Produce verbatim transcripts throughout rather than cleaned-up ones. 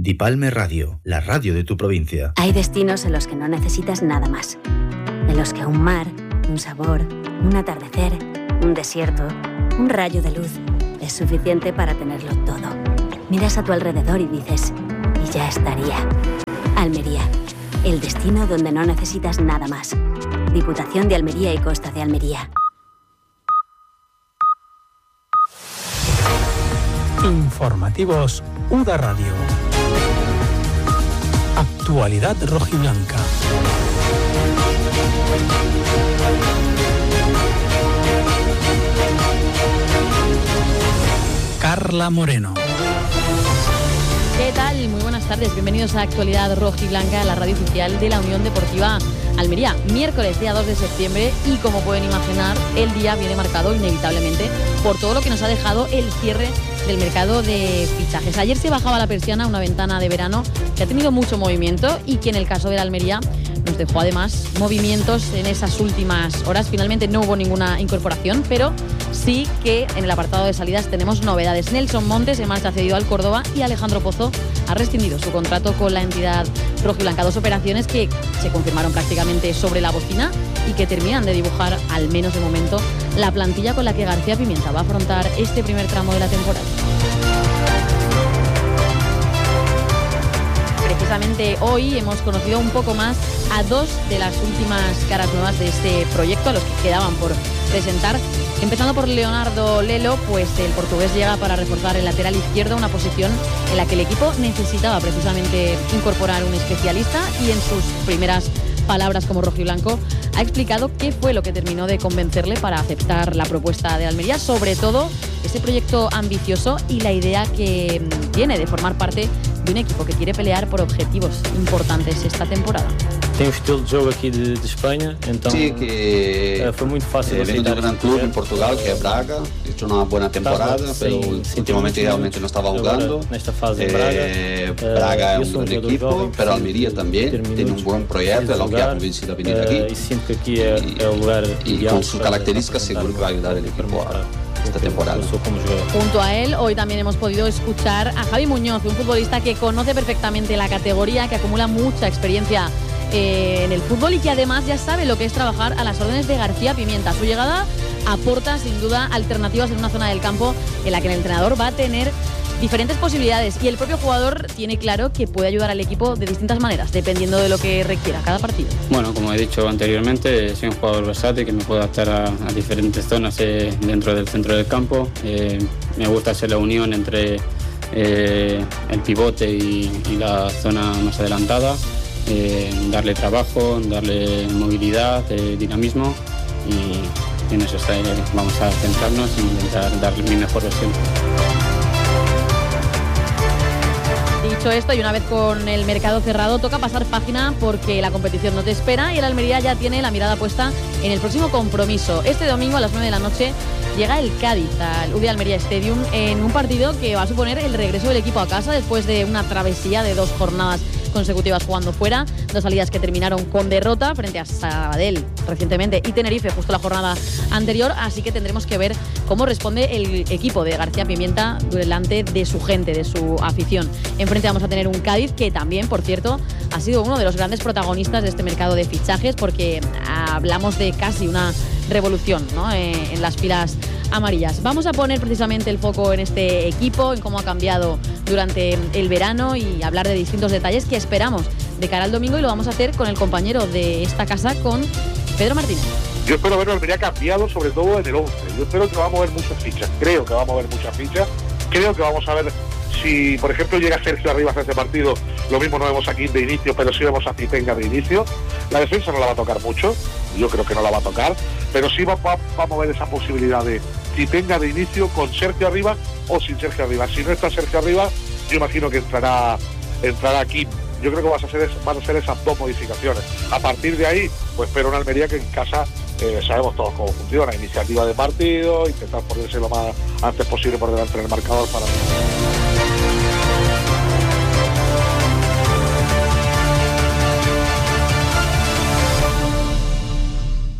Dipalme Radio, la radio de tu provincia. Hay destinos en los que no necesitas nada más. En los que un mar, un sabor, un atardecer, un desierto, un rayo de luz es suficiente para tenerlo todo. Miras a tu alrededor y dices, y ya estaría. Almería, el destino donde no necesitas nada más. Diputación de Almería y Costa de Almería. Informativos U D A Radio. Actualidad rojiblanca. Carla Moreno. ¿Qué tal? Muy buenas tardes. Bienvenidos a Actualidad Rojiblanca, la radio oficial de la Unión Deportiva Almería. Miércoles, día dos de septiembre, y como pueden imaginar, el día viene marcado inevitablemente por todo lo que nos ha dejado el cierre del mercado de fichajes. Ayer se bajaba la persiana, una ventana de verano que ha tenido mucho movimiento y que en el caso de la Almería nos dejó además movimientos en esas últimas horas. Finalmente no hubo ninguna incorporación, pero sí que en el apartado de salidas tenemos novedades. Nelson Montes se marcha cedido al Córdoba y Alejandro Pozo ha rescindido su contrato con la entidad rojiblanca. Dos operaciones que se confirmaron prácticamente sobre la bocina y que terminan de dibujar, al menos de momento, la plantilla con la que García Pimienta va a afrontar este primer tramo de la temporada. Precisamente hoy hemos conocido un poco más a dos de las últimas caras nuevas de este proyecto, a los que quedaban por presentar. Empezando por Leonardo Lelo, pues el portugués llega para reforzar el lateral izquierdo, una posición en la que el equipo necesitaba precisamente incorporar un especialista, y en sus primeras palabras como rojiblanco ha explicado qué fue lo que terminó de convencerle para aceptar la propuesta de Almería, sobre todo ese proyecto ambicioso y la idea que tiene de formar parte de un equipo que quiere pelear por objetivos importantes esta temporada. Tem um estilo de jogo aqui de, de Espanha, então sí, que foi muito fácil. Eh, vengo de un gran club en Portugal, que es Braga, he hecho una buena temporada, pero últimamente realmente no estaba jugando. Nesta fase eh, Braga, Braga es un buen equipo, pero Almería también tiene un buen proyecto, es lo que ha convencido a venir aquí. Y siento que aquí es el lugar y con sus características seguro que va a ayudar el equipo a esta temporada. Junto a él, hoy también hemos podido escuchar a Javi Muñoz, un futbolista que conoce perfectamente la categoría, que acumula mucha experiencia eh, en el fútbol y que además ya sabe lo que es trabajar a las órdenes de García Pimienta. Su llegada aporta sin duda alternativas en una zona del campo en la que el entrenador va a tener diferentes posibilidades, y el propio jugador tiene claro que puede ayudar al equipo de distintas maneras, dependiendo de lo que requiera cada partido. Bueno, como he dicho anteriormente, soy un jugador versátil que me puedo adaptar a, a diferentes zonas eh, dentro del centro del campo. Eh, me gusta hacer la unión entre eh, el pivote y, y la zona más adelantada, eh, darle trabajo, darle movilidad, eh, dinamismo, y en eso está, eh, vamos a centrarnos e intentar darle mi mejor versión. Dicho esto, y una vez con el mercado cerrado, toca pasar página porque la competición no te espera y el Almería ya tiene la mirada puesta en el próximo compromiso. Este domingo a las nueve de la noche llega el Cádiz al U D I Almería Stadium en un partido que va a suponer el regreso del equipo a casa después de una travesía de dos jornadas consecutivas jugando fuera, dos salidas que terminaron con derrota frente a Sabadell recientemente y Tenerife justo la jornada anterior, así que tendremos que ver cómo responde el equipo de García Pimienta delante de su gente, de su afición. Enfrente vamos a tener un Cádiz que también, por cierto, ha sido uno de los grandes protagonistas de este mercado de fichajes, porque hablamos de casi una revolución, ¿no?, eh, en las filas amarillas. Vamos a poner precisamente el foco en este equipo, en cómo ha cambiado durante el verano y hablar de distintos detalles que esperamos de cara al domingo, y lo vamos a hacer con el compañero de esta casa, con Pedro Martínez. Yo espero ver a Almería cambiado, sobre todo en el once. Yo espero que vamos a ver muchas fichas, creo que vamos a ver muchas fichas, creo que vamos a ver si, por ejemplo, llega Sergio Arribas a este partido. Lo mismo no vemos aquí de inicio, pero sí vemos a Citenga de inicio. La defensa no la va a tocar mucho, yo creo que no la va a tocar, pero sí va, va, vamos a ver esa posibilidad de Citenga de inicio con Sergio Arribas o sin Sergio Arribas. Si no está Sergio Arribas, yo imagino que entrará entrará aquí. Yo creo que van a ser, van a ser esas dos modificaciones. A partir de ahí, pues espero una Almería que en casa eh, sabemos todos cómo funciona, iniciativa de partido, intentar ponerse lo más antes posible por delante del marcador para mí.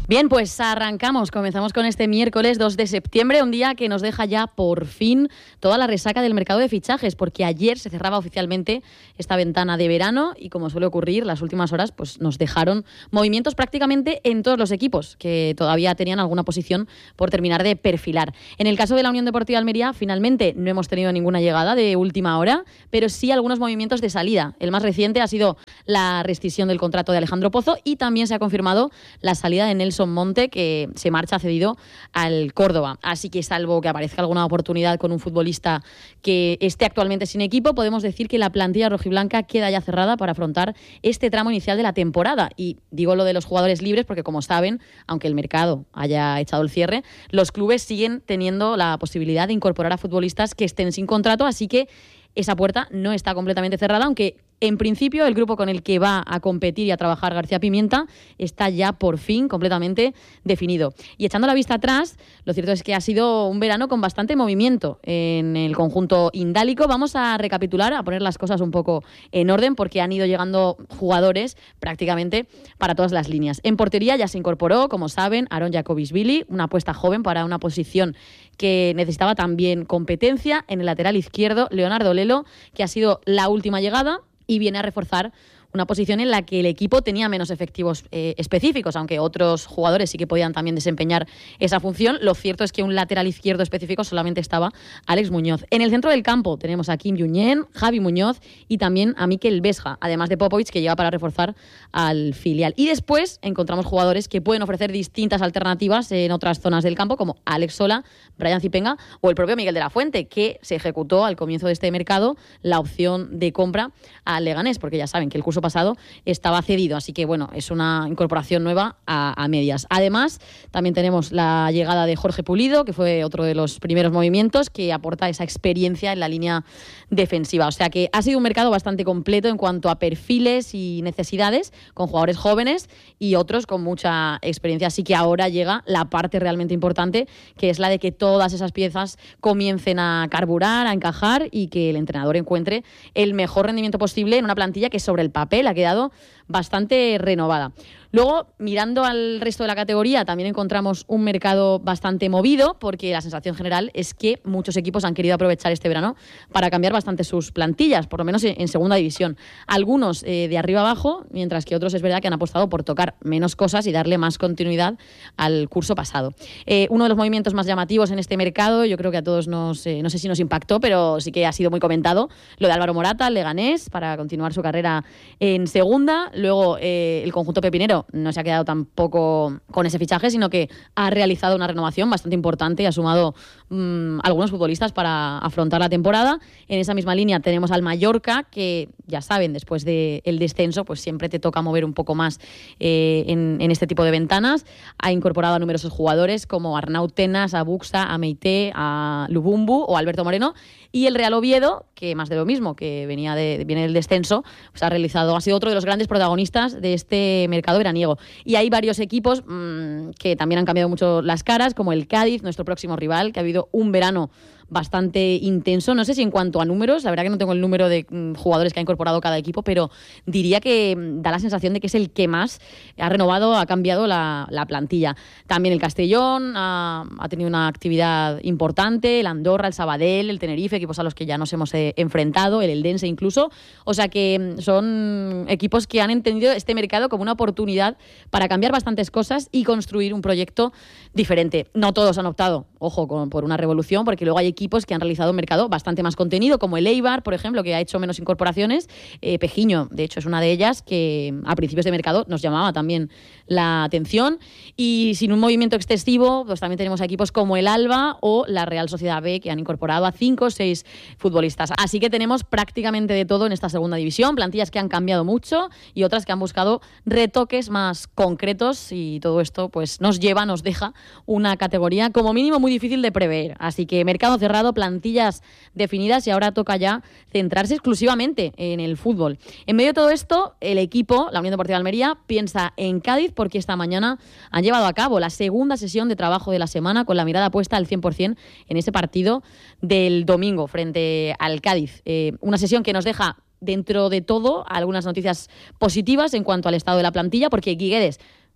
Bien, pues arrancamos, comenzamos con este miércoles dos de septiembre, un día que nos deja ya por fin toda la resaca del mercado de fichajes, porque ayer se cerraba oficialmente esta ventana de verano y, como suele ocurrir, las últimas horas pues nos dejaron movimientos prácticamente en todos los equipos que todavía tenían alguna posición por terminar de perfilar. En el caso de la Unión Deportiva Almería, finalmente no hemos tenido ninguna llegada de última hora, pero sí algunos movimientos de salida. El más reciente ha sido la rescisión del contrato de Alejandro Pozo y también se ha confirmado la salida de Nelson Monte, que se marcha cedido al Córdoba. Así que, salvo que aparezca alguna oportunidad con un futbolista que esté actualmente sin equipo, podemos decir que la plantilla rojiblanca queda ya cerrada para afrontar este tramo inicial de la temporada. Y digo lo de los jugadores libres porque, como saben, aunque el mercado haya echado el cierre, los clubes siguen teniendo la posibilidad de incorporar a futbolistas que estén sin contrato, así que esa puerta no está completamente cerrada, aunque en principio el grupo con el que va a competir y a trabajar García Pimienta está ya por fin completamente definido. Y echando la vista atrás, lo cierto es que ha sido un verano con bastante movimiento en el conjunto indálico. Vamos a recapitular, a poner las cosas un poco en orden, porque han ido llegando jugadores prácticamente para todas las líneas. En portería ya se incorporó, como saben, Aaron Jacobisvili, una apuesta joven para una posición que necesitaba también competencia. En el lateral izquierdo, Leonardo Lelo, que ha sido la última llegada y viene a reforzar una posición en la que el equipo tenía menos efectivos eh, específicos, aunque otros jugadores sí que podían también desempeñar esa función. Lo cierto es que un lateral izquierdo específico solamente estaba Alex Muñoz. En el centro del campo tenemos a Kim Junyent, Javi Muñoz y también a Mikel Vesga, además de Popovic, que llega para reforzar al filial. Y después encontramos jugadores que pueden ofrecer distintas alternativas en otras zonas del campo, como Alex Sola, Brian Zipenga o el propio Miguel de la Fuente, que se ejecutó al comienzo de este mercado la opción de compra al Leganés, porque ya saben que el curso pasado estaba cedido, así que bueno, es una incorporación nueva a, a medias. Además, también tenemos la llegada de Jorge Pulido, que fue otro de los primeros movimientos, que aporta esa experiencia en la línea defensiva. O sea que ha sido un mercado bastante completo en cuanto a perfiles y necesidades, con jugadores jóvenes y otros con mucha experiencia. Así que ahora llega la parte realmente importante, que es la de que todas esas piezas comiencen a carburar, a encajar y que el entrenador encuentre el mejor rendimiento posible en una plantilla que sobre el papel ha quedado bastante renovada. Luego, mirando al resto de la categoría, también encontramos un mercado bastante movido, porque la sensación general es que muchos equipos han querido aprovechar este verano para cambiar bastante sus plantillas, por lo menos en segunda división. Algunos eh, de arriba abajo, mientras que otros es verdad que han apostado por tocar menos cosas y darle más continuidad al curso pasado. Eh, uno de los movimientos más llamativos en este mercado, yo creo que a todos nos, eh, no sé si nos impactó, pero sí que ha sido muy comentado, lo de Álvaro Morata, Leganés, para continuar su carrera en segunda. Luego, eh, el conjunto pepinero no se ha quedado tampoco con ese fichaje, sino que ha realizado una renovación bastante importante y ha sumado mmm, algunos futbolistas para afrontar la temporada. En esa misma línea tenemos al Mallorca, que ya saben, después del descenso, pues siempre te toca mover un poco más eh, en, en este tipo de ventanas. Ha incorporado a numerosos jugadores como Arnau Tenas, a Buxa, a Meité, a Lubumbu o Alberto Moreno. Y el Real Oviedo, que más de lo mismo, que venía de, viene del descenso, pues ha realizado, ha sido otro de los grandes protagonistas de este mercado veraniego. Y hay varios equipos mmm, que también han cambiado mucho las caras, como el Cádiz, nuestro próximo rival, que ha habido un verano bastante intenso. No sé si en cuanto a números, la verdad que no tengo el número de mm, jugadores que ha incorporado cada equipo, pero diría que mm, da la sensación de que es el que más ha renovado, ha cambiado la, la plantilla. También el Castellón ha, ha tenido una actividad importante, el Andorra, el Sabadell, el Tenerife, equipos a los que ya nos hemos eh, enfrentado, el Eldense incluso. O sea que mm, son equipos que han entendido este mercado como una oportunidad para cambiar bastantes cosas y construir un proyecto diferente. No todos han optado, ojo, con, por una revolución, porque luego hay equipos que han realizado un mercado bastante más contenido, como el Eibar, por ejemplo, que ha hecho menos incorporaciones. Eh, Pejiño, de hecho, es una de ellas que a principios de mercado nos llamaba también la atención. Y sin un movimiento excesivo, pues también tenemos equipos como el Alba o la Real Sociedad B, que han incorporado a cinco o seis futbolistas. Así que tenemos prácticamente de todo en esta segunda división, plantillas que han cambiado mucho y otras que han buscado retoques más concretos, y todo esto pues nos lleva, nos deja una categoría como mínimo muy difícil de prever. Así que mercado cerrado, plantillas definidas, y ahora toca ya centrarse exclusivamente en el fútbol. En medio de todo esto, el equipo, la Unión Deportiva Almería, piensa en Cádiz, porque esta mañana han llevado a cabo la segunda sesión de trabajo de la semana, con la mirada puesta al cien por ciento en ese partido del domingo frente al Cádiz. Eh, una sesión que nos deja, dentro de todo, algunas noticias positivas en cuanto al estado de la plantilla, porque Guiguedes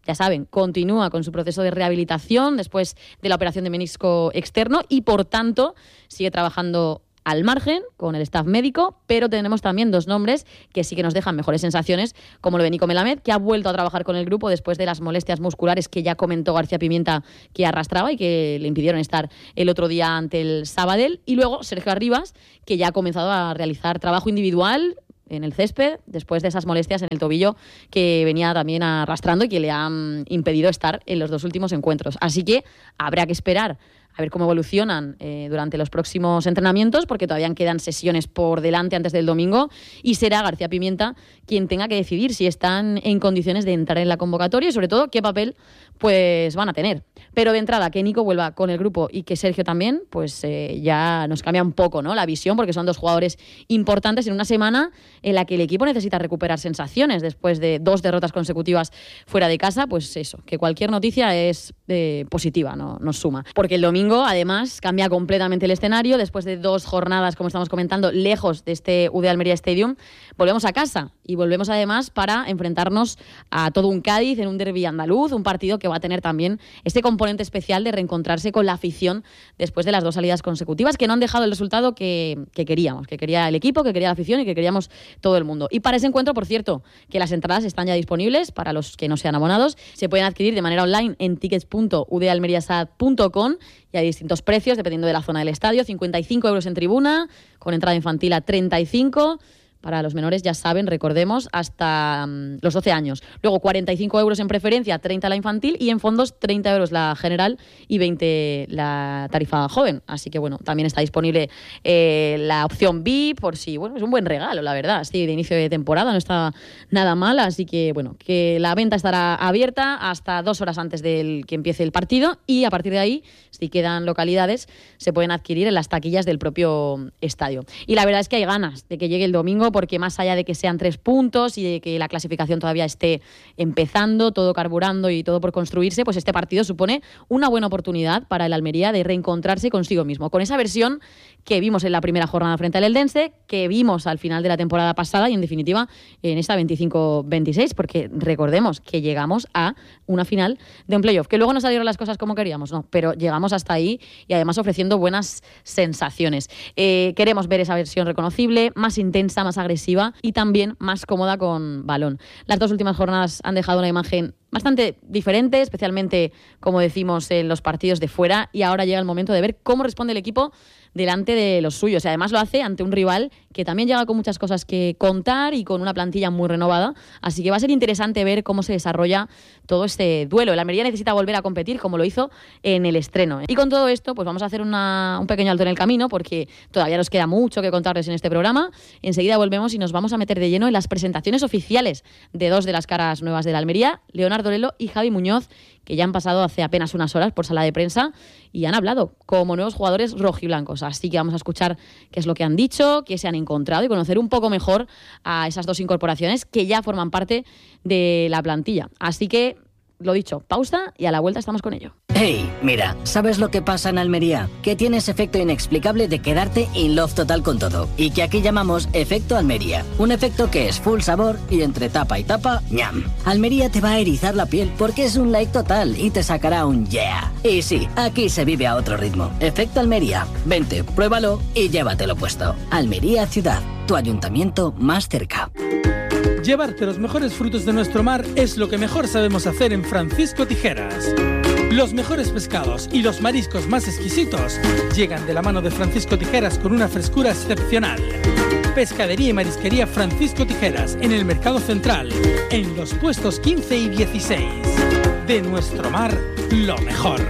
ya saben, continúa con su proceso de rehabilitación después de la operación de menisco externo y, por tanto, sigue trabajando al margen con el staff médico, pero tenemos también dos nombres que sí que nos dejan mejores sensaciones, como lo de Nico Melamed, que ha vuelto a trabajar con el grupo después de las molestias musculares que ya comentó García Pimienta que arrastraba y que le impidieron estar el otro día ante el Sabadell, y luego Sergio Arribas, que ya ha comenzado a realizar trabajo individual en el césped después de esas molestias en el tobillo que venía también arrastrando y que le han impedido estar en los dos últimos encuentros. Así que habrá que esperar a ver cómo evolucionan eh, durante los próximos entrenamientos, porque todavía quedan sesiones por delante antes del domingo, y será García Pimienta quien tenga que decidir si están en condiciones de entrar en la convocatoria y, sobre todo, qué papel pues van a tener. Pero de entrada, que Nico vuelva con el grupo y que Sergio también, pues eh, ya nos cambia un poco, ¿no?, la visión, porque son dos jugadores importantes en una semana en la que el equipo necesita recuperar sensaciones después de dos derrotas consecutivas fuera de casa. Pues eso, que cualquier noticia es eh, positiva, ¿no? Nos suma. Porque el domingo, además, cambia completamente el escenario. Después de dos jornadas, como estamos comentando, lejos de este U D Almería Stadium, volvemos a casa y volvemos además para enfrentarnos a todo un Cádiz en un derbi andaluz, un partido que va a tener también este componente especial de reencontrarse con la afición después de las dos salidas consecutivas que no han dejado el resultado que, que queríamos, que quería el equipo, que quería la afición y que queríamos todo el mundo. Y para ese encuentro, por cierto, que las entradas están ya disponibles para los que no sean abonados, se pueden adquirir de manera online en tickets punto u d almeriasad punto com y hay distintos precios dependiendo de la zona del estadio: cincuenta y cinco euros en tribuna, con entrada infantil a treinta y cinco. Para los menores, ya saben, recordemos, hasta um, los doce años. Luego cuarenta y cinco euros en preferencia, treinta la infantil, y en fondos treinta euros la general y veinte la tarifa joven. Así que, bueno, también está disponible eh, la opción V I P, por si, bueno, es un buen regalo, la verdad. Sí, de inicio de temporada no está nada mal, así que, bueno, que la venta estará abierta hasta dos horas antes de que empiece el partido, y a partir de ahí, si quedan localidades, se pueden adquirir en las taquillas del propio estadio. Y la verdad es que hay ganas de que llegue el domingo, porque más allá de que sean tres puntos y de que la clasificación todavía esté empezando, todo carburando y todo por construirse, pues este partido supone una buena oportunidad para el Almería de reencontrarse consigo mismo, con esa versión que vimos en la primera jornada frente al Eldense, que vimos al final de la temporada pasada y, en definitiva, en esta veinticinco veintiséis, porque recordemos que llegamos a una final de un playoff, que luego no salieron las cosas como queríamos, no, pero llegamos hasta ahí y además ofreciendo buenas sensaciones. Eh, queremos ver esa versión reconocible, más intensa, más agresiva y también más cómoda con balón. Las dos últimas jornadas han dejado una imagen bastante diferente, especialmente, como decimos, en los partidos de fuera, y ahora llega el momento de ver cómo responde el equipo delante de los suyos. Y además lo hace ante un rival que también llega con muchas cosas que contar y con una plantilla muy renovada, así que va a ser interesante ver cómo se desarrolla todo este duelo. El Almería necesita volver a competir como lo hizo en el estreno. Y con todo esto, pues vamos a hacer una, un pequeño alto en el camino, porque todavía nos queda mucho que contarles en este programa. Enseguida volvemos y nos vamos a meter de lleno en las presentaciones oficiales de dos de las caras nuevas del Almería, Leonardo Lelo y Javi Muñoz, que ya han pasado hace apenas unas horas por sala de prensa y han hablado como nuevos jugadores rojiblancos. Así que vamos a escuchar qué es lo que han dicho, qué se han encontrado y conocer un poco mejor a esas dos incorporaciones que ya forman parte de la plantilla. Así que, lo dicho, pausa y a la vuelta estamos con ello. Hey, mira, ¿sabes lo que pasa en Almería? Que tienes efecto inexplicable de quedarte in love total con todo, y que aquí llamamos efecto Almería. Un efecto que es full sabor y entre tapa y tapa, ñam. Almería te va a erizar la piel porque es un like total y te sacará un yeah. Y sí, aquí se vive a otro ritmo. Efecto Almería. Vente, pruébalo y llévatelo puesto. Almería Ciudad, tu ayuntamiento más cerca. Llevarte los mejores frutos de nuestro mar es lo que mejor sabemos hacer en Francisco Tijeras. Los mejores pescados y los mariscos más exquisitos llegan de la mano de Francisco Tijeras con una frescura excepcional. Pescadería y marisquería Francisco Tijeras en el Mercado Central, en los puestos quince y dieciséis. De nuestro mar, lo mejor.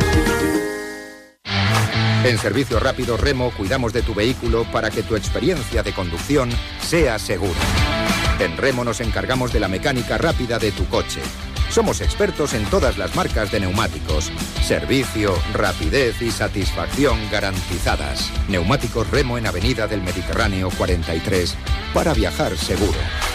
En Servicio Rápido Remo cuidamos de tu vehículo para que tu experiencia de conducción sea segura. En Remo nos encargamos de la mecánica rápida de tu coche. Somos expertos en todas las marcas de neumáticos. Servicio, rapidez y satisfacción garantizadas. Neumáticos Remo en Avenida del Mediterráneo cuarenta y tres, para viajar seguro.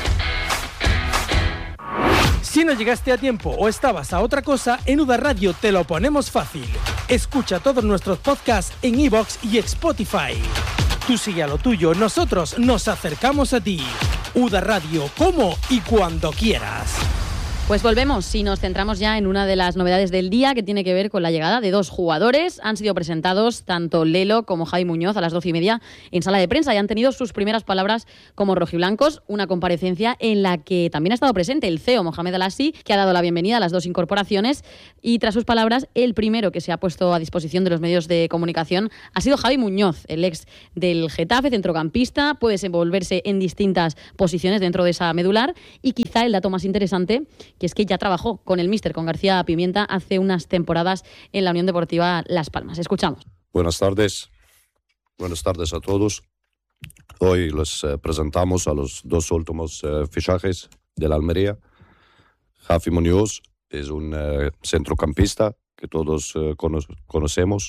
Si no llegaste a tiempo o estabas a otra cosa, en U D A Radio te lo ponemos fácil. Escucha todos nuestros podcasts en iVoox y Spotify. Tú sigue a lo tuyo, nosotros nos acercamos a ti. U D A Radio, como y cuando quieras. Pues volvemos y nos centramos ya en una de las novedades del día que tiene que ver con la llegada de dos jugadores. Han sido presentados tanto Lelo como Javi Muñoz a las doce y media en sala de prensa y han tenido sus primeras palabras como rojiblancos. Una comparecencia en la que también ha estado presente el C E O Mohamed Alassi, que ha dado la bienvenida a las dos incorporaciones. Y tras sus palabras, el primero que se ha puesto a disposición de los medios de comunicación ha sido Javi Muñoz, el ex del Getafe, centrocampista. Puede desenvolverse en distintas posiciones dentro de esa medular. Y quizá el dato más interesante, que es que ya trabajó con el míster, con García Pimienta, hace unas temporadas en la Unión Deportiva Las Palmas. Escuchamos. Buenas tardes. Buenas tardes a todos. Hoy les eh, presentamos a los dos últimos eh, fichajes de la Almería. Javi Muñoz es un eh, centrocampista que todos eh, cono- conocemos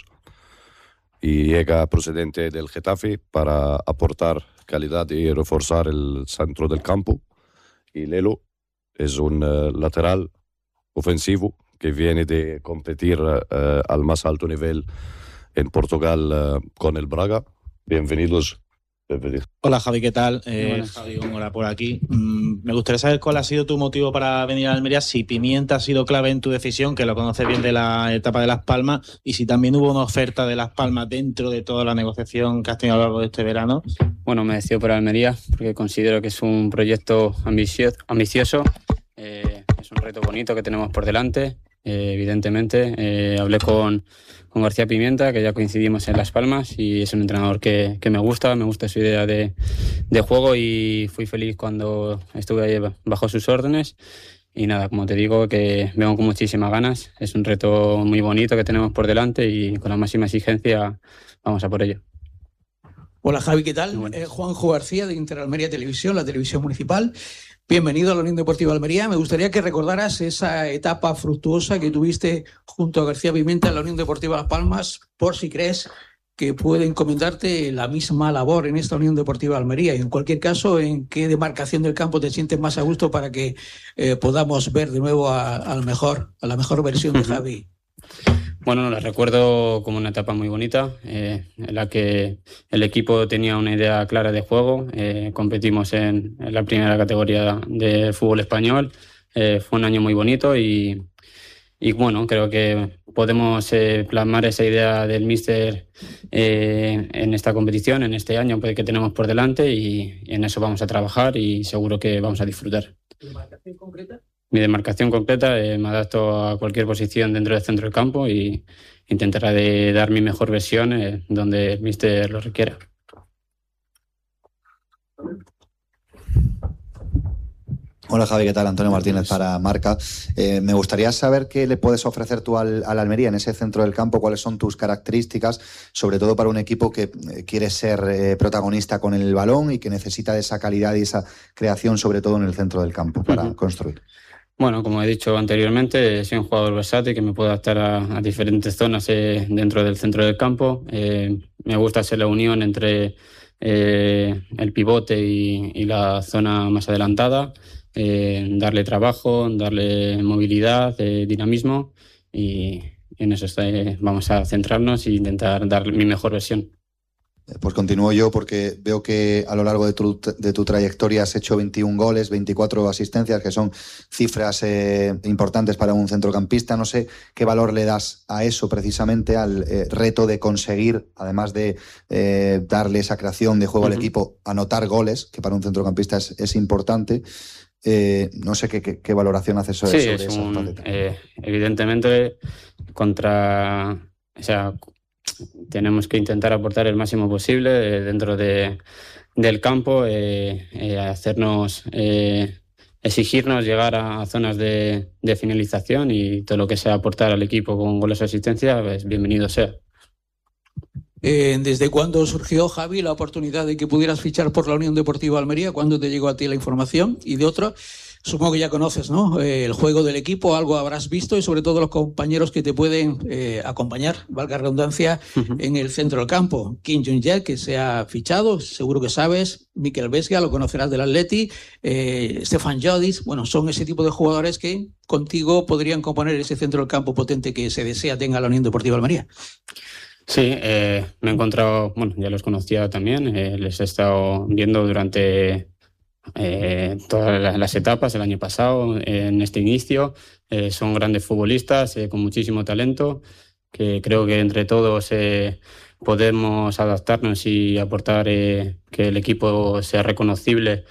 y llega procedente del Getafe para aportar calidad y reforzar el centro del campo. Y Lelo es un uh, lateral ofensivo que viene de competir uh, al más alto nivel en Portugal uh, con el Braga. Bienvenidos. Bienvenidos. Hola Javi, ¿qué tal? Eh, Javi Góngora por aquí. Mm, me gustaría saber cuál ha sido tu motivo para venir a Almería, si Pimienta ha sido clave en tu decisión, que lo conoces bien de la etapa de Las Palmas, y si también hubo una oferta de Las Palmas dentro de toda la negociación que has tenido a lo largo de este verano. Bueno, me decido por Almería porque considero que es un proyecto ambicioso, ambicioso. Eh, es un reto bonito que tenemos por delante, eh, evidentemente. Eh, hablé con, con García Pimienta, que ya coincidimos en Las Palmas, y es un entrenador que, que me gusta, me gusta su idea de, de juego, y fui feliz cuando estuve ahí bajo sus órdenes. Y nada, como te digo, que vengo con muchísimas ganas. Es un reto muy bonito que tenemos por delante y con la máxima exigencia vamos a por ello. Hola Javi, ¿qué tal? Eh, Juanjo García de Inter Almería Televisión, la televisión municipal. Bienvenido a la Unión Deportiva Almería. Me gustaría que recordaras esa etapa fructuosa que tuviste junto a García Pimienta en la Unión Deportiva Las Palmas, por si crees que puede encomendarte la misma labor en esta Unión Deportiva Almería. Y en cualquier caso, ¿en qué demarcación del campo te sientes más a gusto para que eh, podamos ver de nuevo a, a, mejor, a la mejor versión de Javi? Bueno, la recuerdo como una etapa muy bonita, eh, en la que el equipo tenía una idea clara de juego. Eh, competimos en, en la primera categoría de fútbol español. Eh, fue un año muy bonito y, y bueno, creo que podemos eh, plasmar esa idea del míster eh, en esta competición, en este año que tenemos por delante, y, y en eso vamos a trabajar y seguro que vamos a disfrutar. ¿Demarcación concreta? Mi demarcación completa, eh, me adapto a cualquier posición dentro del centro del campo y intentaré de dar mi mejor versión eh, donde el míster lo requiera. Hola Javi, ¿qué tal? Antonio Martínez para Marca. Eh, me gustaría saber qué le puedes ofrecer tú al, al Almería en ese centro del campo, cuáles son tus características, sobre todo para un equipo que eh, quiere ser eh, protagonista con el balón y que necesita de esa calidad y esa creación, sobre todo en el centro del campo, para uh-huh. construir. Bueno, como he dicho anteriormente, soy un jugador versátil que me puedo adaptar a, a diferentes zonas eh, dentro del centro del campo. Eh, me gusta hacer la unión entre eh, el pivote y, y la zona más adelantada. Eh, darle trabajo, darle movilidad, eh, dinamismo, y en eso está, eh, vamos a centrarnos e intentar dar mi mejor versión. Pues continúo yo porque veo que a lo largo de tu, de tu trayectoria has hecho veintiún goles, veinticuatro asistencias, que son cifras eh, importantes para un centrocampista. No sé qué valor le das a eso precisamente, al eh, reto de conseguir, además de eh, darle esa creación de juego uh-huh. al equipo, anotar goles, que para un centrocampista es, es importante. Eh, no sé qué, qué, qué valoración haces sobre, sí, sobre es esa un, eh, evidentemente, contra, o sea, tenemos que intentar aportar el máximo posible eh, dentro de, del campo, eh, eh, hacernos, eh, exigirnos llegar a zonas de, de finalización, y todo lo que sea aportar al equipo con goles o asistencia, pues bienvenido sea. Eh, ¿Desde cuándo surgió, Javi, la oportunidad de que pudieras fichar por la Unión Deportiva Almería? ¿Cuándo te llegó a ti la información? Y de otro, supongo que ya conoces, ¿no? Eh, el juego del equipo, algo habrás visto, y sobre todo los compañeros que te pueden eh, acompañar, valga redundancia, uh-huh. en el centro del campo. Kim Jong-jae, que se ha fichado, seguro que sabes. Mikel Vesga, lo conocerás del Atleti. Eh, Stefan Jodis, bueno, son ese tipo de jugadores que contigo podrían componer ese centro del campo potente que se desea tenga la Unión Deportiva Almería. Sí, eh, me he encontrado, bueno, ya los conocía también, eh, les he estado viendo durante eh, todas las, las etapas el año pasado, eh, en este inicio. Eh, son grandes futbolistas eh, con muchísimo talento, que creo que entre todos eh, podemos adaptarnos y aportar eh, que el equipo sea reconocible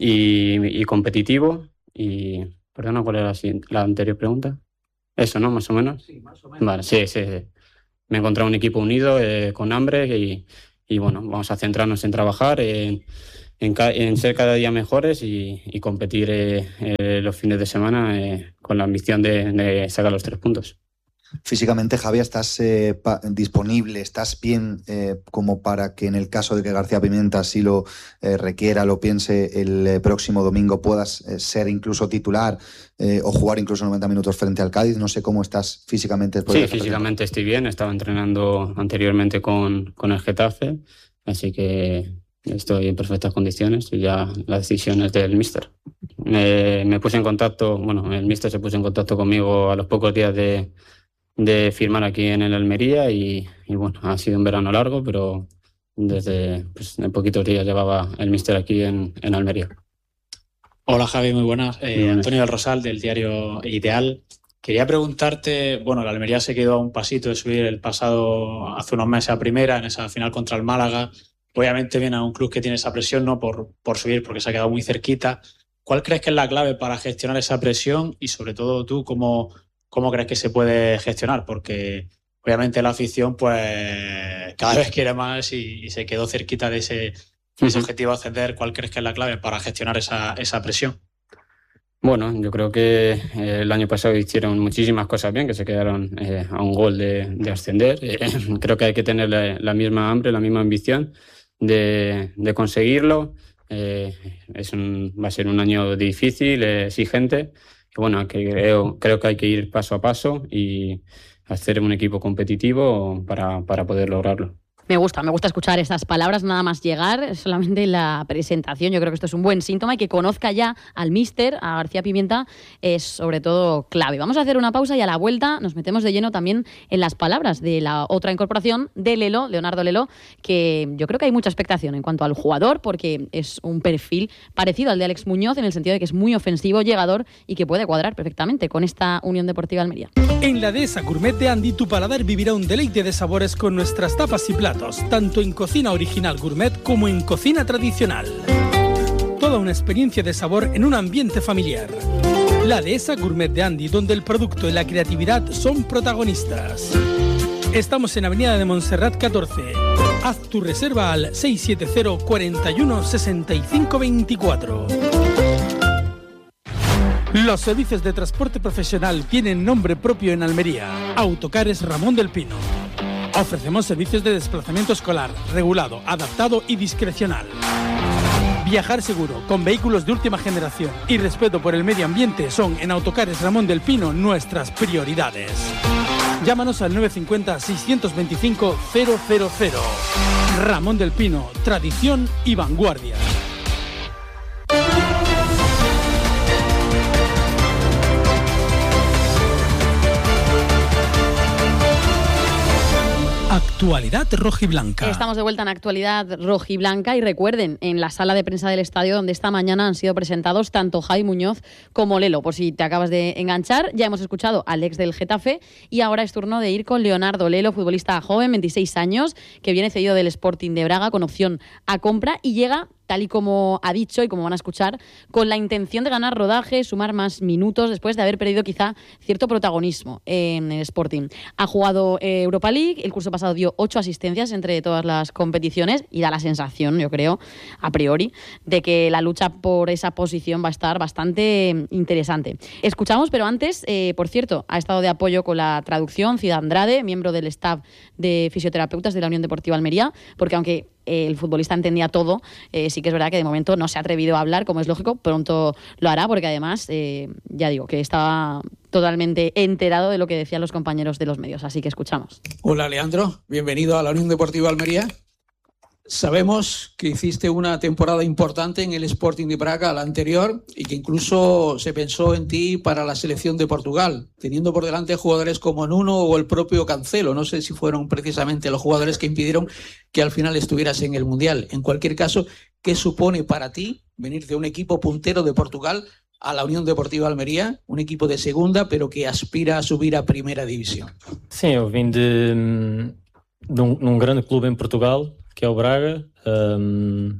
y, y competitivo. Y, perdona, ¿cuál era la, la anterior pregunta? Eso, ¿no? Más o menos. Sí, más o menos. Vale, sí, sí, sí. Me he encontrado un equipo unido, eh, con hambre y, y bueno, vamos a centrarnos en trabajar, en, en, ca en ser cada día mejores y, y competir eh, eh, los fines de semana eh, con la ambición de, de sacar los tres puntos. Físicamente, Javier, ¿estás eh, disponible? ¿Estás bien eh, como para que en el caso de que García Pimienta así lo eh, requiera, lo piense, el eh, próximo domingo puedas eh, ser incluso titular eh, o jugar incluso noventa minutos frente al Cádiz? No sé cómo estás físicamente. Sí, físicamente estoy bien. Estaba entrenando anteriormente con, con el Getafe, así que estoy en perfectas condiciones y ya la decisión es del míster. Me, me puse en contacto, bueno, el míster se puso en contacto conmigo a los pocos días de de firmar aquí en el Almería y, y bueno, ha sido un verano largo, pero desde pues, en poquitos días llevaba el míster aquí en, en Almería. Hola Javi, muy buenas. Eh, Antonio del Rosal, del diario Ideal. Quería preguntarte, bueno, el Almería se quedó a un pasito de subir el pasado, hace unos meses a primera, en esa final contra el Málaga. Obviamente viene a un club que tiene esa presión, ¿no? Por, por subir, porque se ha quedado muy cerquita. ¿Cuál crees que es la clave para gestionar esa presión? Y sobre todo tú, ¿cómo, cómo crees que se puede gestionar? Porque obviamente la afición pues cada vez quiere más y, y se quedó cerquita de ese, uh-huh. ese objetivo de ascender. ¿Cuál crees que es la clave para gestionar esa, esa presión? Bueno, yo creo que eh, el año pasado hicieron muchísimas cosas bien, que se quedaron eh, a un gol de, de ascender. Eh, creo que hay que tener la, la misma hambre, la misma ambición de, de conseguirlo. Eh, es un, va a ser un año difícil, eh, exigente. Y bueno, que creo, creo que hay que ir paso a paso y hacer un equipo competitivo para, para poder lograrlo. Me gusta, me gusta escuchar estas palabras nada más llegar, solamente la presentación. Yo creo que esto es un buen síntoma y que conozca ya al míster, a García Pimienta, es sobre todo clave. Vamos a hacer una pausa y a la vuelta nos metemos de lleno también en las palabras de la otra incorporación de Lelo, Leonardo Lelo, que yo creo que hay mucha expectación en cuanto al jugador porque es un perfil parecido al de Alex Muñoz en el sentido de que es muy ofensivo, llegador y que puede cuadrar perfectamente con esta Unión Deportiva Almería. En la Dehesa Gourmet de Andy, tu paladar vivirá un deleite de sabores con nuestras tapas y platos, tanto en cocina original gourmet como en cocina tradicional. Toda una experiencia de sabor en un ambiente familiar. La Dehesa Gourmet de Andy, donde el producto y la creatividad son protagonistas. Estamos en Avenida de Montserrat catorce. Haz tu reserva al seis siete cero, cuarenta y uno, sesenta y cinco veinticuatro. Los servicios de transporte profesional tienen nombre propio en Almería. Autocares Ramón del Pino. Ofrecemos servicios de desplazamiento escolar, regulado, adaptado y discrecional. Viajar seguro, con vehículos de última generación y respeto por el medio ambiente son en Autocares Ramón del Pino nuestras prioridades. Llámanos al nueve cinco cero, seis dos cinco, cero cero cero. Ramón del Pino, tradición y vanguardia. Actualidad rojiblanca. Estamos de vuelta en Actualidad rojiblanca y recuerden, en la sala de prensa del estadio donde esta mañana han sido presentados tanto Javi Muñoz como Lelo. Por si te acabas de enganchar, ya hemos escuchado al ex del Getafe y ahora es turno de ir con Leonardo Lelo, futbolista joven, veintiséis años, que viene cedido del Sporting de Braga con opción a compra y llega, tal y como ha dicho y como van a escuchar, con la intención de ganar rodaje, sumar más minutos después de haber perdido quizá cierto protagonismo en el Sporting. Ha jugado eh, Europa League, el curso pasado dio ocho asistencias entre todas las competiciones y da la sensación, yo creo, a priori, de que la lucha por esa posición va a estar bastante interesante. Escuchamos, pero antes, eh, por cierto, ha estado de apoyo con la traducción Cida Andrade, miembro del staff de fisioterapeutas de la Unión Deportiva Almería, porque aunque el futbolista entendía todo, eh, sí que es verdad que de momento no se ha atrevido a hablar, como es lógico, pronto lo hará, porque además, eh, ya digo, que estaba totalmente enterado de lo que decían los compañeros de los medios, así que escuchamos. Hola Leandro, bienvenido a la Unión Deportiva Almería. Sabemos que hiciste una temporada importante en el Sporting de Braga, la anterior, y que incluso se pensó en ti para la selección de Portugal, teniendo por delante jugadores como Nuno o el propio Cancelo. No sé si fueron precisamente los jugadores que impidieron que al final estuvieras en el Mundial. En cualquier caso, ¿qué supone para ti venir de un equipo puntero de Portugal a la Unión Deportiva Almería, un equipo de segunda, pero que aspira a subir a Primera División? Sim, eu vim de, de um, num grande clube em Portugal, que é o Braga. Um,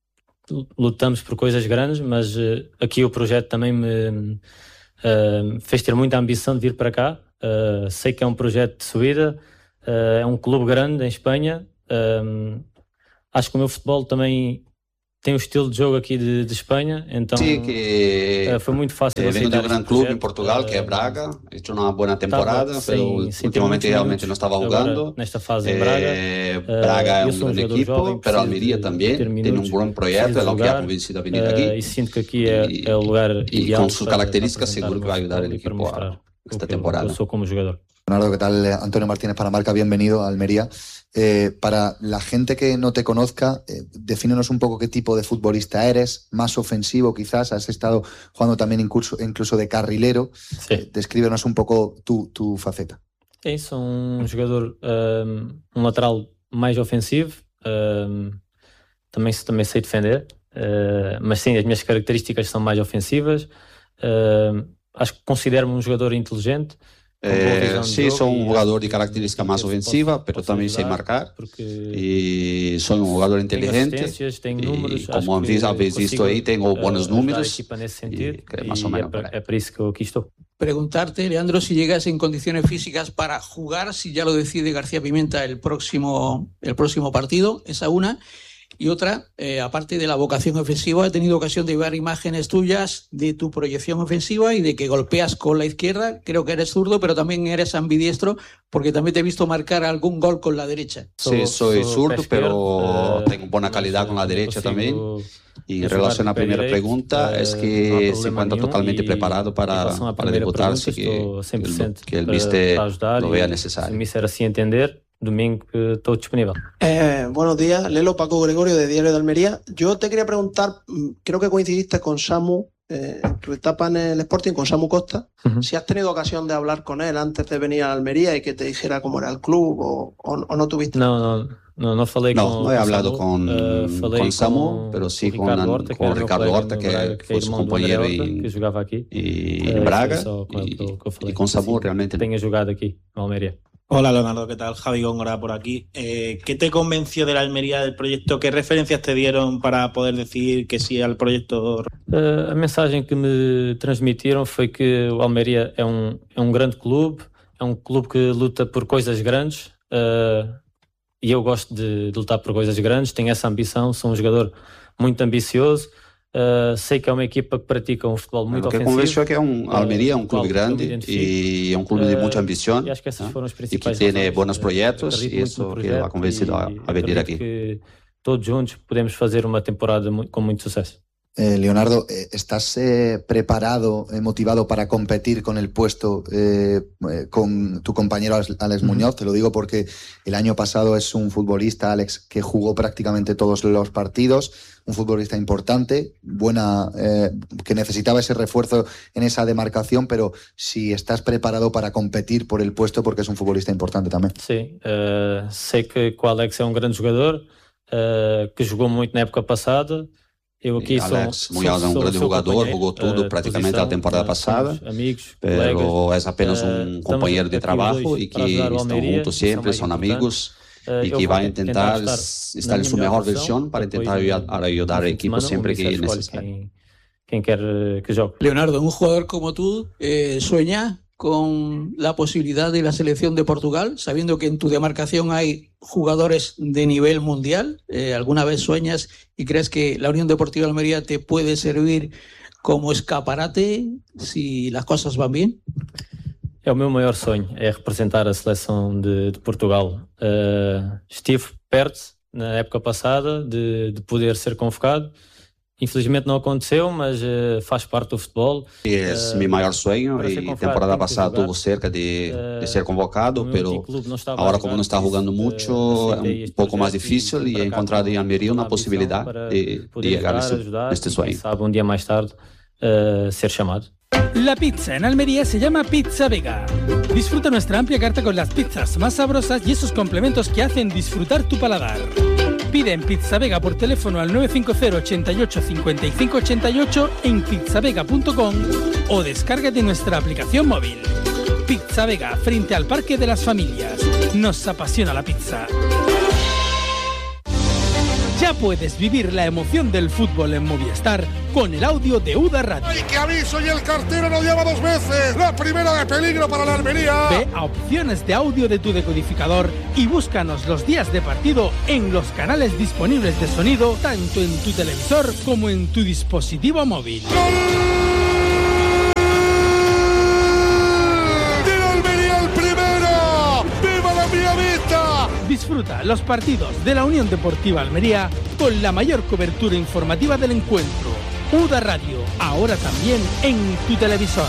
lutamos por coisas grandes, mas uh, aqui o projeto também me uh, fez ter muita ambição de vir para cá. Uh, sei que é um projeto de subida, uh, é um clube grande em Espanha. Um, acho que o meu futebol também tem o estilo de jogo aqui de, de Espanha, então sí, que uh, foi muito fácil eh, vengo de aceitar un gran este club projeto. en Portugal, que es Braga. He hecho una buena temporada, Estava pero sem- sem ter últimamente muitos realmente minutos no estaba agora jugando. nesta fase em Braga. Eh, Uh, Braga eu es sou un um gran jogador equipo, jovem, pero preciso Almería de también ter tiene un minutos, buen proyecto, preciso es lo que ha jogar, convencido a venir uh, aquí. e sinto que aqui é, é o lugar Y ideal con sus para- características para seguro que va a ayudar el e para equipo mostrar a esta o que eu- temporada. eu sou como jogador. Leonardo, ¿qué tal? Antonio Martínez para Marca, bienvenido a Almería. Eh, para la gente que no te conozca, eh, defínenos un poco qué tipo de futbolista eres, más ofensivo quizás, has estado jugando también incluso, incluso de carrilero. Eh, descríbenos un poco tu, tu faceta. Sim, sou um jogador, um, um lateral mais ofensivo, um, também, também sei defender, uh, mas sim, as minhas características são mais ofensivas. Uh, acho que considero-me um jogador inteligente. com boa Eh, visão de sí, jogo soy un e jugador acho de que- característica más que ofensiva, posso- pero posso también sé ajudar, marcar. porque Y soy un jugador tenho inteligente. assistências, tenho Y números, como acho que habéis habéis visto consigo, ahí, tengo uh, buenos ajudar a números. equipa nesse sentido, que é mais ou e menos é, por para, aí. é para isso que eu aqui estou. Preguntarte, Leandro, si llegas en condiciones físicas para jugar, si ya lo decide García Pimenta el próximo, el próximo partido, esa una. Y otra, eh, aparte de la vocación ofensiva, he tenido ocasión de ver imágenes tuyas de tu proyección ofensiva y de que golpeas con la izquierda. Creo que eres zurdo, pero también eres ambidiestro, porque también te he visto marcar algún gol con la derecha. Sí, soy zurdo, pero eh, tengo buena calidad con la derecha también. Y en jugar relación a la de pé primera direito, pregunta, eh, es no há que se problema encuentra nenhum, totalmente e preparado em para, relação à para primeira debutar, pergunta, si estou que, cem por cento que el para, viste para ajudar lo vea e necesario. se me ser assim entender, domingo eh, estou disponível. Eh, buenos días, Lelo, Paco Gregorio de Diario de Almería. Yo te quería preguntar, mm, creo que coincidiste con Samu eh, en tu etapa en el Sporting, con Samu Costa, Ujú. si has tenido ocasión de hablar con él antes de venir a Almería y que te dijera cómo era el club o, o- o no tuviste. Não, não, não, não falei No, com no he com hablado Samu, con, eh, falei con Samu, com pero sí o con, Ricardo Horta, que con era meu Ricardo colega Horta, no que Braga, que é fue su irmão do André compañero Horta, y, que jogava aqui. y Eh, en Braga. foi só com ele que eu- que eu falei. Y con Samu realmente no. Tenha jogado aqui, no Almeria. Hola Leonardo, ¿qué tal? Javi Góngora por aquí. Eh, ¿Qué te convenció de la Almería del proyecto? ¿Qué referencias te dieron para poder decir que sí al proyecto? Uh, a mensagem que me transmitiram foi que o Almeria é um, é um grande clube, é um clube que luta por coisas grandes, uh, e eu gosto de, de lutar por coisas grandes, tenho essa ambição, sou um jogador muito ambicioso, uh, sei que é uma equipa que pratica um futebol muito Lo que ofensivo. convenció es que un, Almería es un com o club qual eu me grande identifico. y es un club de Uh, mucha ambición, e acho que essas ¿no? foram as y que principais tiene razões. buenos Uh, proyectos acredito y muito eso no que lo ha projeto convencido a, e a venir acredito aquí. que todos juntos podemos fazer uma temporada mu- com muito sucesso. Eh, Leonardo, eh, ¿estás eh, preparado, eh, motivado para competir con el puesto eh, eh, con tu compañero Alex, Alex Ujú. Muñoz? Te lo digo porque el año pasado es un futbolista, Alex, que jugó prácticamente todos los partidos, un futbolista importante, buena, eh, que necesitaba ese refuerzo en esa demarcación, pero si estás preparado para competir por el puesto porque es un futbolista importante también. Sim, uh, sei que o Alex é um grande jogador, uh, que jogou muito na época passada. Eu aqui Y sou, Alex sou, Muñoz es un sou, gran sou jugador, companheiro, jugó todo uh, prácticamente posição, la temporada uh, pasada, somos amigos, pero colegas, es apenas uh, un compañero de estamos aqui trabajo os dois y para que ajudar o están Almería, juntos que são siempre, mais son importantes. amigos Uh, y eu que vou va a intentar estar estar na en su minha mejor melhor versión para depois intentar no- ayudar, ayudar no al fim de equipo semana, siempre o que Ministério es escolhe necesario. Quem, quem quer eh, que jogue. Leonardo, un jugador como tú eh, sueña con la posibilidad de la selección de Portugal, sabiendo que en tu demarcación hay jugadores de nivel mundial. Eh, ¿Alguna vez sueñas y crees que la Unión Deportiva Almería te puede servir como escaparate si las cosas van bien? É o meu maior sonho, é representar a seleção de, de Portugal. Uh, estive perto, na época passada, de, de poder ser convocado. Infelizmente não aconteceu, mas uh, faz parte do futebol. Y es Uh, mi mayor sueño para ser y convocado temporada tenho que pasada jogar. tuvo cerca de, de Uh, ser convocado, o meu pero antigo clube não estava a ahora jogar, como no está por isso, jugando uh, mucho, es aceitei un este poco más projeto difícil vim y he para cá encontrado en com Almería toda una a ambição posibilidad para de, poder de llegar a jogar, ese, ajudar, a este e quem sueño. sabe um dia mais tarde uh, ser chamado. La pizza en Almería se llama Pizza Vega. Disfruta nuestra amplia carta con las pizzas más sabrosas y esos complementos que hacen disfrutar tu paladar. Pide en Pizza Vega por teléfono al nueve cinco cero ochenta y ocho cincuenta y cinco ochenta y ocho en pizzavega punto com o descárgate nuestra aplicación móvil. Pizza Vega, frente al Parque de las Familias. Nos apasiona la pizza. Ya puedes vivir la emoción del fútbol en Movistar con el audio de U D A Radio. ¡Ay, qué aviso! Y el cartero no llama dos veces. La primera de peligro para la Almería. Ve a opciones de audio de tu decodificador y búscanos los días de partido en los canales disponibles de sonido, tanto en tu televisor como en tu dispositivo móvil. ¡Gol! Disfruta los partidos de la Unión Deportiva Almería con la mayor cobertura informativa del encuentro. U D A Radio, ahora también en tu televisor.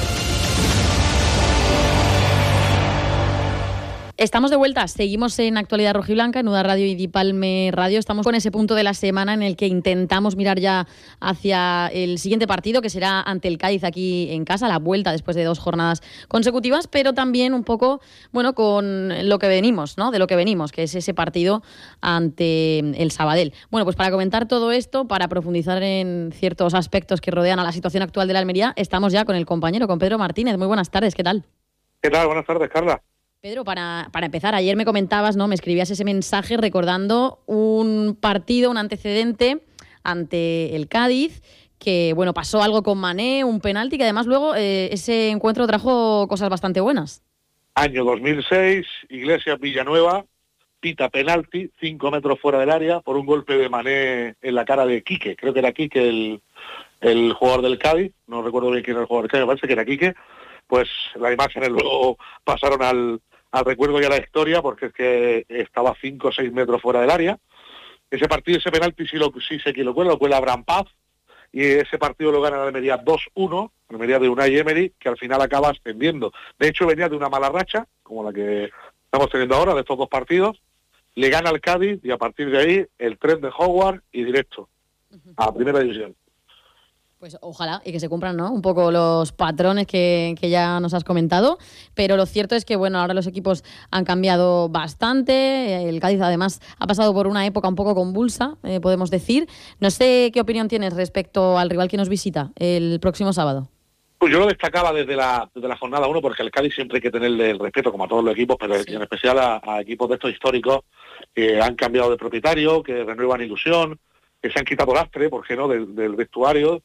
Estamos de vuelta, seguimos en Actualidad Rojiblanca, en U D A Radio y Dipalme Radio. Estamos con ese punto de la semana en el que intentamos mirar ya hacia el siguiente partido, que será ante el Cádiz aquí en casa, la vuelta después de dos jornadas consecutivas, pero también un poco, bueno, con lo que venimos, ¿no? De lo que venimos, que es ese partido ante el Sabadell. Bueno, pues para comentar todo esto, para profundizar en ciertos aspectos que rodean a la situación actual de la Almería, estamos ya con el compañero, con Pedro Martínez. Muy buenas tardes, ¿qué tal? ¿Qué tal? Buenas tardes, Carla. Pedro, para, para empezar, ayer me comentabas, ¿no? Me escribías ese mensaje recordando un partido, un antecedente ante el Cádiz, que bueno, pasó algo con Mané, un penalti, que además luego eh, ese encuentro trajo cosas bastante buenas. Año dos mil seis, Iglesias Villanueva, pita penalti, cinco metros fuera del área, por un golpe de Mané en la cara de Quique. Creo que era Quique el, el jugador del Cádiz, no recuerdo bien quién era el jugador del Cádiz, me parece que era Quique. Pues las imágenes luego pasaron al, al recuerdo y a la historia, porque es que estaba cinco o seis metros fuera del área. Ese partido, ese penalti, sí, lo, sí sé quién lo cuela, lo cuela Abraham Paz, y ese partido lo gana la Almería dos uno, la Almería de Unai Emery, que al final acaba ascendiendo. De hecho, venía de una mala racha, como la que estamos teniendo ahora, de estos dos partidos, le gana al Cádiz, y a partir de ahí, el tren de Howard y directo a la primera división. Pues ojalá, y que se cumplan, ¿no? Un poco los patrones que, que ya nos has comentado, pero lo cierto es que, bueno, ahora los equipos han cambiado bastante, el Cádiz además ha pasado por una época un poco convulsa, eh, podemos decir. No sé qué opinión tienes respecto al rival que nos visita el próximo sábado. Pues yo lo destacaba desde la, desde la jornada uno, porque al Cádiz siempre hay que tenerle el respeto, como a todos los equipos, pero sí, en especial a, a equipos de estos históricos que han cambiado de propietario, que renuevan ilusión, que se han quitado lastre, ¿por qué no?, del, del vestuario.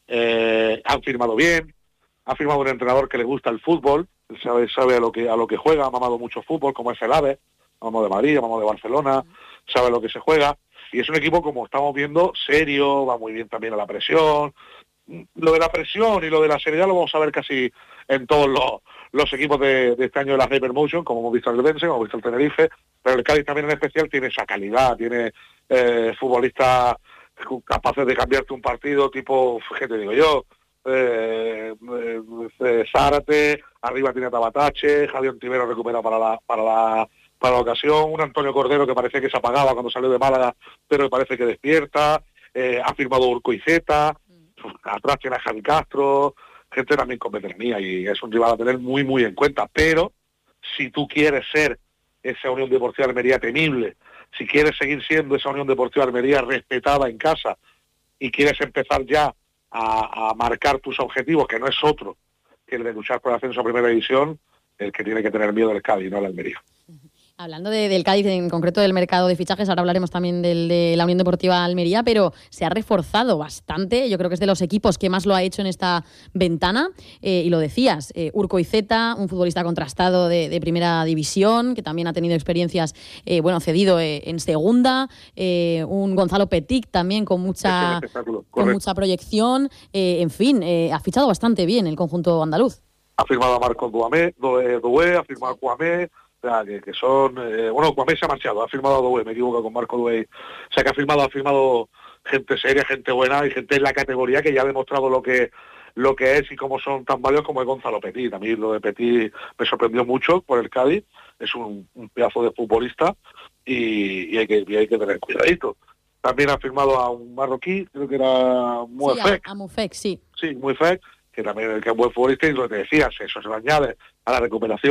Eh, han firmado bien, ha firmado un entrenador que le gusta el fútbol, sabe, sabe a lo que a lo que juega, ha mamado mucho fútbol, como es el AVE, ha mamado de Madrid, ha mamado de Barcelona, sabe lo que se juega, y es un equipo, como estamos viendo, serio, va muy bien también a la presión. Lo de la presión y lo de la seriedad lo vamos a ver casi en todos los, los equipos de, de este año de la Hypermotion, como hemos visto el Eldense, como hemos visto el Tenerife, pero el Cádiz también en especial tiene esa calidad, tiene eh, futbolistas capaces de cambiarte un partido tipo, ¿qué te digo yo? Eh, eh, Zárate, arriba tiene a Tabatache, Javier Ontivero recupera para la, para la para la ocasión, un Antonio Cordero que parece que se apagaba cuando salió de Málaga, pero parece que despierta, eh, ha firmado Urcoizeta, atrás tiene a Javi Castro, gente también con veteranía, y es un rival a tener muy muy en cuenta, pero si tú quieres ser esa Unión Deportiva Almería temible, si quieres seguir siendo esa Unión Deportiva Almería respetada en casa y quieres empezar ya a, a marcar tus objetivos, que no es otro que el de luchar por el ascenso a primera división, el que tiene que tener miedo el Cádiz, no la Almería. Hablando de, del Cádiz, en concreto del mercado de fichajes, ahora hablaremos también del, de la Unión Deportiva Almería, pero se ha reforzado bastante, yo creo que es de los equipos que más lo ha hecho en esta ventana, eh, y lo decías, eh, Urcoizeta, un futbolista contrastado de, de primera división, que también ha tenido experiencias, eh, bueno, cedido eh, en segunda, eh, un Gonzalo Petit también con mucha, con mucha proyección, eh, en fin, eh, ha fichado bastante bien el conjunto andaluz. Ha firmado a Marcos Doué, Doué, ha firmado a Cuamé, o sea, que, que son... Eh, bueno, Cuamé se ha marchado, ha firmado a Doué, me equivoco con Marco Doué. O sea, que ha firmado, ha firmado gente seria, gente buena y gente en la categoría que ya ha demostrado lo que lo que es y cómo son tan valiosos como es Gonzalo Petit. A mí lo de Petit me sorprendió mucho por el Cádiz, es un, un pedazo de futbolista y, y, hay que, y hay que tener cuidadito. También ha firmado a un marroquí, creo que era Muefek. Sí, a, a Muefek, sí. Sí, Muefek, que también que es buen futbolista, y lo que te decías, eso se lo añade a la recuperación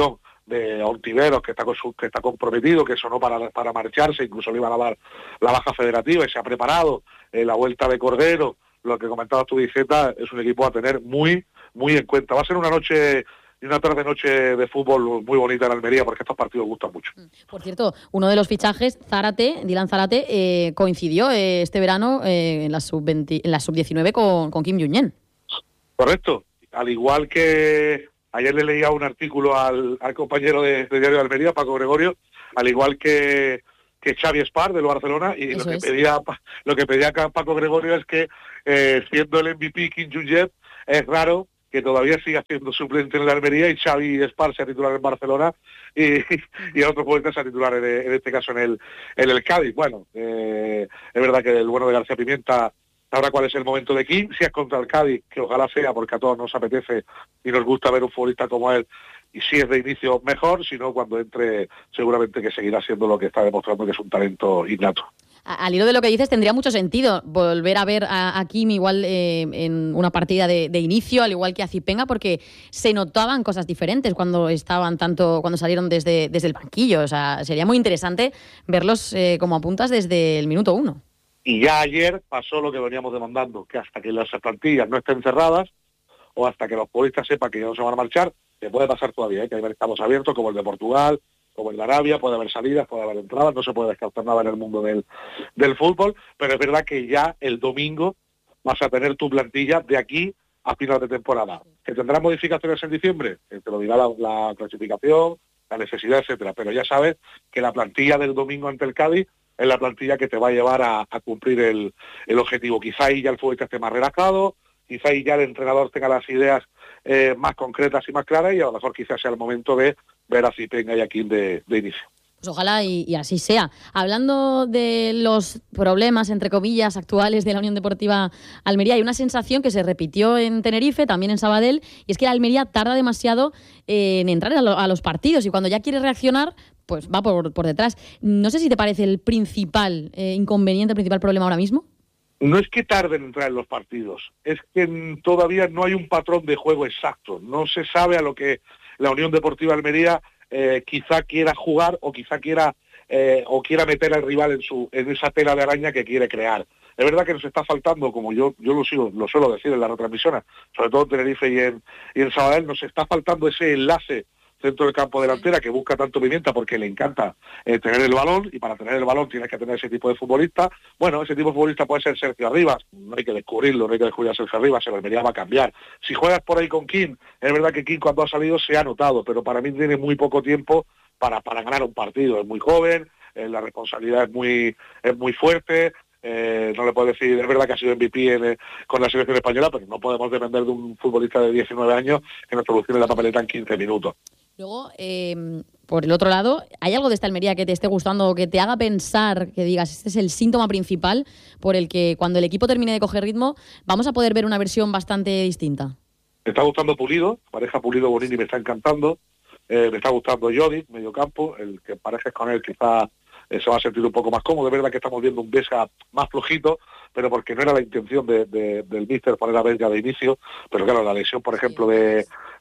de Ontiveros, que está con su, que está comprometido, que sonó para, para marcharse, incluso le iban a dar la baja federativa y se ha preparado, eh, la vuelta de Cordero, lo que comentabas tú, Diceta, es un equipo a tener muy, muy en cuenta. Va a ser una noche y una tarde-noche de fútbol muy bonita en Almería, porque estos partidos gustan mucho. Por cierto, uno de los fichajes, Zárate, Dylan Zárate, eh, coincidió eh, este verano eh, en la sub veinte, en la sub diecinueve con, con Kim Jong-un. Correcto. Al igual que ayer le leía un artículo al, al compañero de, de Diario de Almería, Paco Gregorio, al igual que, que Xavi Espar del Barcelona, y lo que, pedía, lo que pedía Paco Gregorio es que, eh, siendo el M V P Kim Jong-un, es raro que todavía siga siendo suplente en la Almería y Xavi Espar sea titular en Barcelona y, y a otros jugadores sea titular en, en este caso en el, en el Cádiz. Bueno, eh, es verdad que el bueno de García Pimienta sabrá cuál es el momento de Kim, si es contra el Cádiz, que ojalá sea, porque a todos nos apetece y nos gusta ver un futbolista como él, y si es de inicio mejor, si no cuando entre seguramente que seguirá siendo lo que está demostrando, que es un talento innato. Al hilo de lo que dices, tendría mucho sentido volver a ver a, a Kim igual eh, en una partida de, de inicio, al igual que a Zipenga, porque se notaban cosas diferentes cuando estaban tanto, cuando salieron desde, desde el banquillo. O sea, sería muy interesante verlos eh, como apuntas desde el minuto uno. Y ya ayer pasó lo que veníamos demandando, que hasta que las plantillas no estén cerradas o hasta que los futbolistas sepan que ya no se van a marchar, se puede pasar todavía, ¿eh? Que hay mercados abiertos como el de Portugal, como el de Arabia, puede haber salidas, puede haber entradas, no se puede descartar nada en el mundo del, del fútbol, pero es verdad que ya el domingo vas a tener tu plantilla de aquí a final de temporada. ¿Que tendrás modificaciones en diciembre? Eh, te lo dirá la, la clasificación, la necesidad, etcétera, pero ya sabes que la plantilla del domingo ante el Cádiz es la plantilla que te va a llevar a, a cumplir el, el objetivo. Quizá ahí ya el futbolista esté más relajado, quizá ahí ya el entrenador tenga las ideas eh, más concretas y más claras, y a lo mejor quizás sea el momento de ver a Zipenga y a Kim de, de inicio. Pues ojalá y, y así sea. Hablando de los problemas, entre comillas, actuales de la Unión Deportiva Almería, hay una sensación que se repitió en Tenerife, también en Sabadell, y es que la Almería tarda demasiado en entrar a, lo, a los partidos, y cuando ya quiere reaccionar, pues va por, por detrás. No sé si te parece el principal eh, inconveniente, el principal problema ahora mismo. No es que tarden en entrar en los partidos, es que todavía no hay un patrón de juego exacto. No se sabe a lo que la Unión Deportiva Almería eh, quizá quiera jugar o quizá quiera eh, o quiera meter al rival en su en esa tela de araña que quiere crear. Es verdad que nos está faltando, como yo yo lo sigo, lo suelo decir en las retransmisiones, sobre todo en Tenerife y en, y en Sabadell, nos está faltando ese enlace centro del campo delantera que busca tanto Pimienta porque le encanta eh, tener el balón, y para tener el balón tienes que tener ese tipo de futbolista. Bueno, ese tipo de futbolista puede ser Sergio Arribas, no hay que descubrirlo, no hay que descubrir a Sergio Arribas, se Almería va a cambiar. Si juegas por ahí con Kim, es verdad que Kim cuando ha salido se ha notado, pero para mí tiene muy poco tiempo para, para ganar un partido. Es muy joven, eh, la responsabilidad es muy, es muy fuerte. Eh, no le puedo decir, es verdad que ha sido M V P en, eh, con la selección española, pero no podemos depender de un futbolista de diecinueve años que nos solucione la papeleta en quince minutos. Luego, eh, por el otro lado, ¿hay algo de esta Almería que te esté gustando o que te haga pensar, que digas, este es el síntoma principal por el que cuando el equipo termine de coger ritmo vamos a poder ver una versión bastante distinta? Me está gustando Pulido, pareja Pulido-Bonini me está encantando, eh, me está gustando Jodi, medio campo, el que parejes con él quizá eh, se va a sentir un poco más cómodo. Es verdad que estamos viendo un Vesga más flojito, pero porque no era la intención de, de, del míster poner a Vesga de inicio, pero claro, la lesión, por ejemplo, de,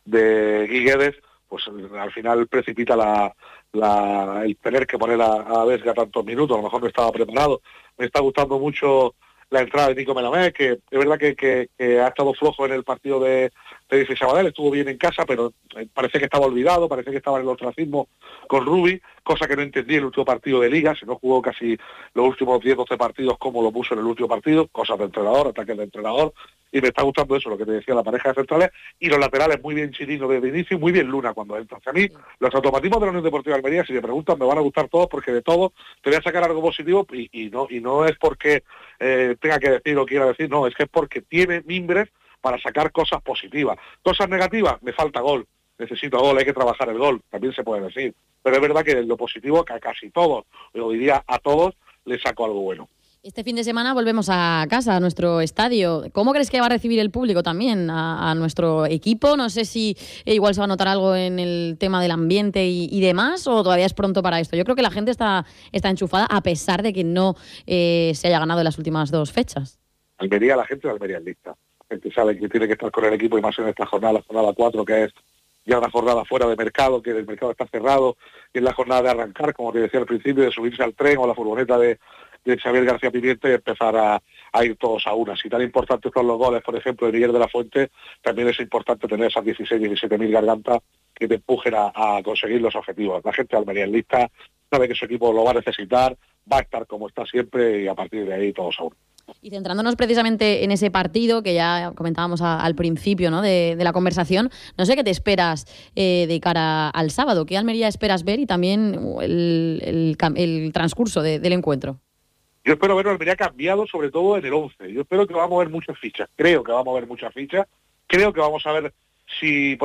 de Guiguedes, pues al final precipita la, la, el tener que poner a, a Vesga tantos minutos, a lo mejor no estaba preparado. Me está gustando mucho la entrada de Nico Melamé, que es verdad que, que, que ha estado flojo en el partido de Tenerife Sabadell, estuvo bien en casa, pero parece que estaba olvidado, parece que estaba en el ostracismo con Rubi, cosa que no entendí en el último partido de Liga, se no jugó casi los últimos diez doce partidos como lo puso en el último partido, cosas de entrenador, ataques de entrenador, y me está gustando eso, lo que te decía, la pareja de centrales, y los laterales muy bien Chirino desde el inicio y muy bien Luna cuando entra. A mí, los automatismos de la Unión Deportiva de Almería, si me preguntan, me van a gustar todos, porque de todo te voy a sacar algo positivo, y, y no y no es porque eh, tenga que decir o quiera decir, no, es que es porque tiene mimbres para sacar cosas positivas. Cosas negativas, me falta gol, necesito gol, hay que trabajar el gol, también se puede decir. Pero es verdad que lo positivo, que a casi todos, yo diría a todos, le saco algo bueno. Este fin de semana volvemos a casa, a nuestro estadio. ¿Cómo crees que va a recibir el público también a, a nuestro equipo? No sé si eh, igual se va a notar algo en el tema del ambiente y, y demás, o todavía es pronto para esto. Yo creo que la gente está, está enchufada a pesar de que no eh, se haya ganado en las últimas dos fechas. Almería, la gente de Almería es lista. La gente sabe que tiene que estar con el equipo, y más en esta jornada, la jornada cuatro, que es ya una jornada fuera de mercado, que el mercado está cerrado, y es la jornada de arrancar, como te decía al principio, de subirse al tren o la furgoneta de, de Xavier García Pimienta y empezar a, a ir todos a una. Si tan importantes son los goles, por ejemplo, de Miguel de la Fuente, también es importante tener esas dieciséis, diecisiete mil gargantas que te empujen a, a conseguir los objetivos. La gente almerienlista sabe que su equipo lo va a necesitar, va a estar como está siempre y a partir de ahí todos a uno. Y centrándonos precisamente en ese partido que ya comentábamos a, al principio, ¿no?, de, de la conversación, no sé qué te esperas eh, de cara al sábado, qué Almería esperas ver y también el, el, el transcurso de, del encuentro. Yo espero ver a Almería cambiado, sobre todo en el once. Yo espero que vamos a ver muchas fichas. Creo que vamos a ver muchas fichas. Creo que vamos a ver si...